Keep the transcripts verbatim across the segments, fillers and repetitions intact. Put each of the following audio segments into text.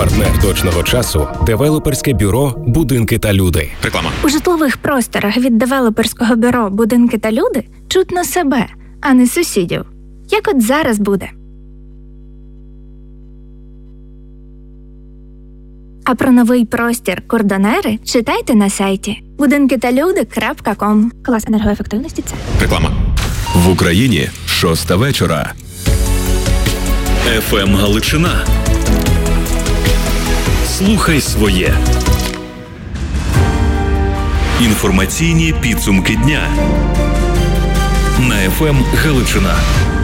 Партнер точного часу – девелоперське бюро «Будинки та люди». Реклама. У житлових просторах від девелоперського бюро «Будинки та люди» чутно себе, а не сусідів. Як от зараз буде. А про новий простір «Кордонери» читайте на сайті будинки та люди крапка ком. Клас енергоефективності – це. Реклама. В Україні шоста вечора. еф ем Галичина. Слухай своє. Інформаційні підсумки дня на еф ем Галичина.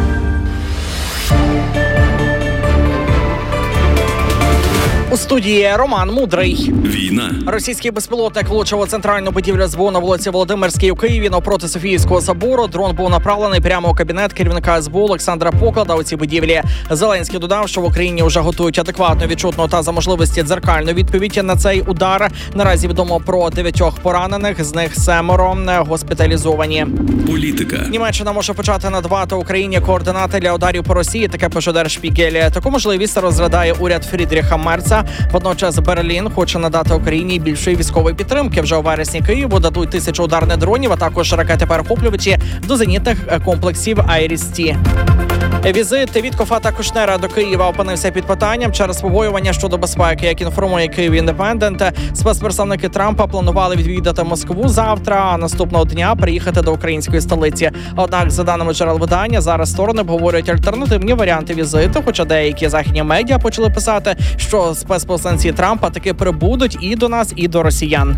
У студії Роман Мудрий. Війна. Російський безпілотник влучив у центральну будівлю ес бе у на вулиці Володимирській у Києві навпроти Софійського собору. Дрон був направлений прямо у кабінет керівника ес бе у Олександра Поклада у цій будівлі. Зеленський додав, що в Україні вже готують адекватну, відчутну та за можливості дзеркальну відповідь на цей удар. Наразі відомо про дев'ятьох поранених, з них семеро госпіталізовані. Політика. Німеччина може почати надавати Україні координати для ударів по Росії, таке пише Der Spiegel. Таку можливість розглядає уряд Фрідріха Мерца. Водночас Берлін хоче надати Україні більшої військової підтримки. Вже у вересні Києву дадуть тисячу ударних дронів, а також ракети-перехоплювачі до зенітних комплексів Айріс-Ті. Візит Віткофа та Кушнера до Києва опинився під питанням через побоювання щодо безпеки. Як інформує Київ Індепендент, спецпредставники Трампа планували відвідати Москву завтра, а наступного дня приїхати до української столиці. Однак, за даними джерел видання, зараз сторони обговорюють альтернативні варіанти візиту, хоча деякі західні медіа почали писати, що спецпосланці Трампа таки прибудуть і до нас, і до росіян.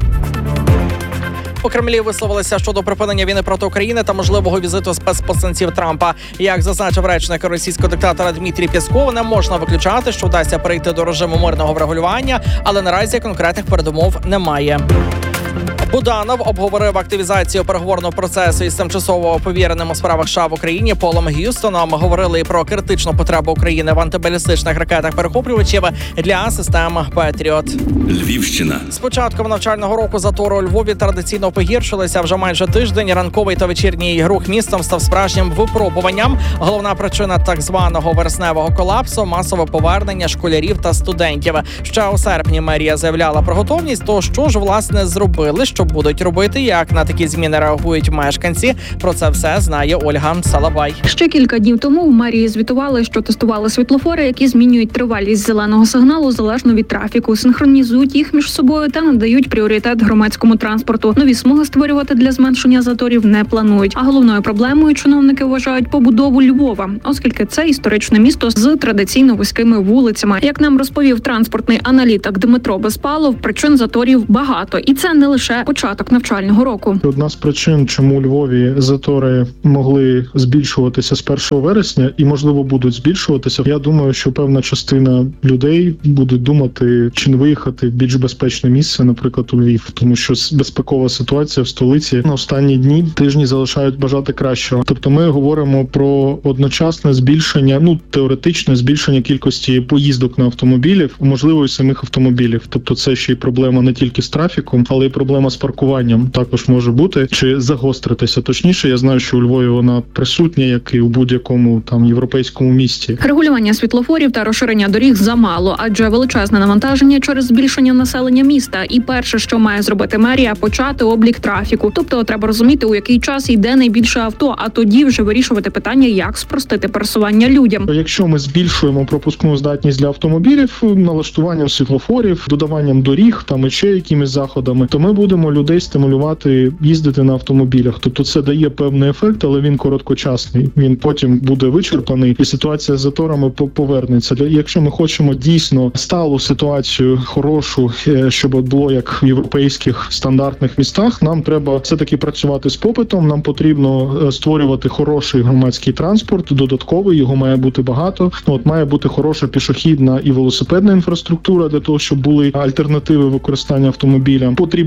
У Кремлі висловилися щодо припинення війни проти України та можливого візиту спецпосланців Трампа. Як зазначив речник російського диктатора Дмитрій Пєсков, не можна виключати, що вдасться перейти до режиму мирного врегулювання, але наразі конкретних передумов немає. Буданов обговорив активізацію переговорного процесу із тимчасово повіреним у справах США в Україні Полом Г'юстоном. Говорили і про критичну потребу України в антибалістичних ракетах-перехоплювачів для систем Петріот. Львівщина. З початком навчального року затори у Львові традиційно погіршилися. Вже майже тиждень ранковий та вечірній рух містом став справжнім випробуванням. Головна причина так званого вересневого колапсу – масове повернення школярів та студентів. Ще у серпні мерія заявляла про готовність. То що ж, власне, зробили, що будуть робити, як на такі зміни реагують мешканці. Про це все знає Ольга Салабай. Ще кілька днів тому у мерії звітували, що тестували світлофори, які змінюють тривалість зеленого сигналу залежно від трафіку, синхронізують їх між собою та надають пріоритет громадському транспорту. Нові смуги створювати для зменшення заторів не планують. А головною проблемою чиновники вважають побудову Львова, оскільки це історичне місто з традиційно вузькими вулицями. Як нам розповів транспортний аналітик Дмитро Безпалов, причин заторів багато. І це не лише початок навчального року. Одна з причин, чому у Львові затори могли збільшуватися з першого вересня і, можливо, будуть збільшуватися, я думаю, що певна частина людей будуть думати, чи не виїхати в більш безпечне місце, наприклад, у Львів, тому що безпекова ситуація в столиці на останні дні, тижні залишають бажати кращого. Тобто ми говоримо про одночасне збільшення, ну, теоретичне збільшення кількості поїздок на автомобілів, можливо, і самих автомобілів. Тобто це ще й проблема не тільки з трафіком, але й проблема з паркуванням також може бути, чи загостритися. Точніше, я знаю, що у Львові вона присутня, як і у будь-якому там європейському місті. Регулювання світлофорів та розширення доріг замало, адже величезне навантаження через збільшення населення міста. І перше, що має зробити мерія, почати облік трафіку. Тобто треба розуміти, у який час йде найбільше авто, а тоді вже вирішувати питання, як спростити пересування людям. Якщо ми збільшуємо пропускну здатність для автомобілів, налаштуванням світлофорів, додаванням доріг, там і ще якимись заходами, то ми будемо людей стимулювати їздити на автомобілях. Тобто це дає певний ефект, але він короткочасний. Він потім буде вичерпаний і ситуація з заторами повернеться. Якщо ми хочемо дійсно сталу ситуацію, хорошу, щоб було як в європейських стандартних містах, нам треба все-таки працювати з попитом, нам потрібно створювати хороший громадський транспорт, додатковий, його має бути багато. От має бути хороша пішохідна і велосипедна інфраструктура для того, щоб були альтернативи використання автомобіля. Потрібен, наприклад,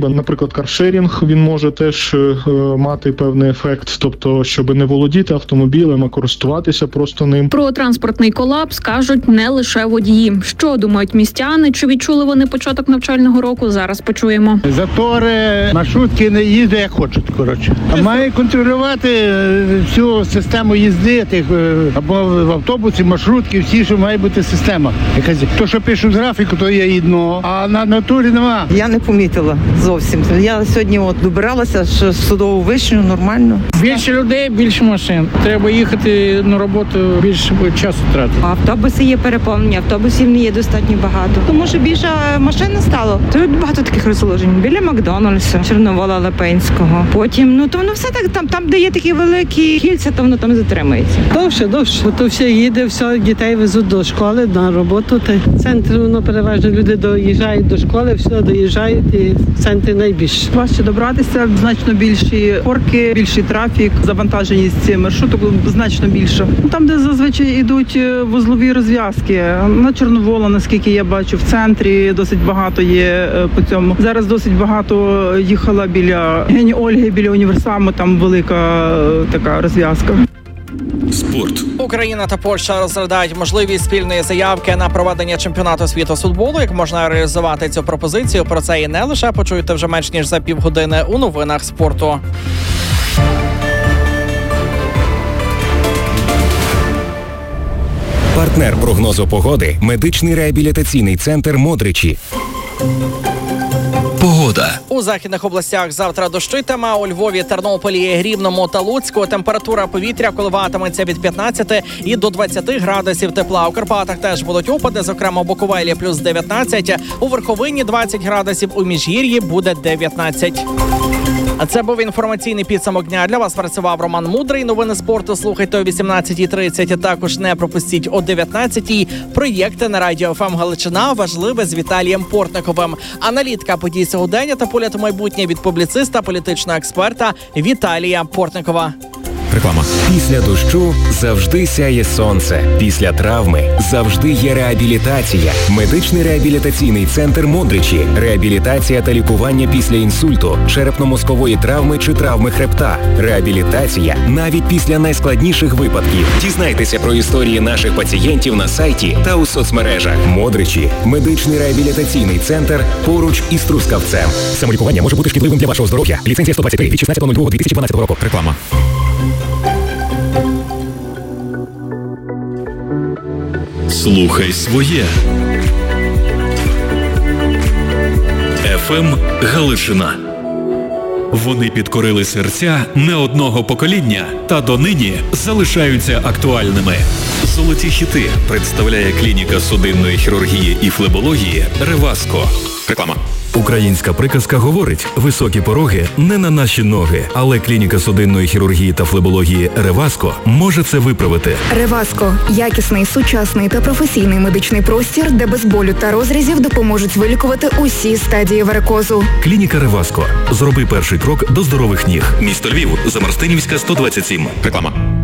наприклад, каршерінг, він може теж е, мати певний ефект, тобто, щоб не володіти автомобілем, а користуватися просто ним. Про транспортний колапс кажуть не лише водії. Що думають містяни? Чи відчули вони початок навчального року? Зараз почуємо. Затори, маршрутки не їздять як хочуть, коротше. А має контролювати всю систему їзди, тих, або в автобусі, маршрутки, всі, що має бути система. Якась, то, що пишуть з графіку, то є одно, а на натурі нема. Я не помітила зовсім. Я сьогодні от добиралася що з Судову Вишню, нормально. Більше людей, більше машин. Треба їхати на роботу, більше часу тратити. Автобуси є переповнені, автобусів не є достатньо багато. Тому що більше машин не стало. Тут багато таких розложень. Біля Макдональдса, Чорновола, Липинського. Потім, ну то воно все так, там, там де є такі великі кільця, то воно там затримується. Довше, довше. Бо то все їде, все, дітей везуть до школи, на роботу. Та центр, воно переважно люди доїжджають до школи, все, доїжджають, і в центрі найбільше. Важче добратися, значно більші корки, більший трафік, завантаженість маршруток значно більше. Там, де зазвичай йдуть вузлові розв'язки, на Чорновола, наскільки я бачу, в центрі досить багато є по цьому. Зараз досить багато їхала біля Гені Ольги, біля універсаму, там велика така розв'язка. Спорт. Україна та Польща розглядають можливість спільної заявки на проведення чемпіонату світу з футболу. Як можна реалізувати цю пропозицію? Про це і не лише почуєте вже менш ніж за півгодини у новинах спорту. Партнер прогнозу погоди – медичний реабілітаційний центр «Модричі». Погода. У західних областях завтра дощитиме, у Львові, Тернополі, Рівному та Луцьку температура повітря коливатиметься від п'ятнадцяти і до двадцяти градусів тепла. У Карпатах теж будуть опади, зокрема у Буковелі плюс дев'ятнадцять, у Верховині двадцять градусів, у Міжгір'ї буде дев'ятнадцять. А це був інформаційний підсумок дня. Для вас працював Роман Мудрий. Новини спорту слухайте о вісімнадцятій тридцять. Також не пропустіть о дев'ятнадцятій. Проєкти на Радіо ФМ Галичина. Важливе з Віталієм Портниковим. Аналітика подій сьогодення та погляд у майбутнє від публіциста, політичного експерта Віталія Портникова. Реклама. Після дощу завжди сяє сонце. Після травми завжди є реабілітація. Медичний реабілітаційний центр «Модричі». Реабілітація та лікування після інсульту, черепно-мозкової травми чи травми хребта. Реабілітація навіть після найскладніших випадків. Дізнайтеся про історії наших пацієнтів на сайті та у соцмережах. «Модричі» – медичний реабілітаційний центр поруч із Трускавцем. Самолікування може бути шкідливим для вашого здоров'я. Ліцензія сто двадцять три від шістнадцятого лютого дві тисячі дванадцятого року. Реклама. Слухай своє. еф ем Галичина. Вони підкорили серця не одного покоління та донині залишаються актуальними. Золоті хіти представляє клініка судинної хірургії і флебології «Реваско». Реклама. Українська приказка говорить: високі пороги не на наші ноги, але клініка судинної хірургії та флебології «Реваско» може це виправити. «Реваско» – якісний, сучасний та професійний медичний простір, де без болю та розрізів допоможуть вилікувати усі стадії варикозу. Клініка «Реваско». Зроби перший крок до здорових ніг. Місто Львів, Замарстинівська, сто двадцять сім. Реклама.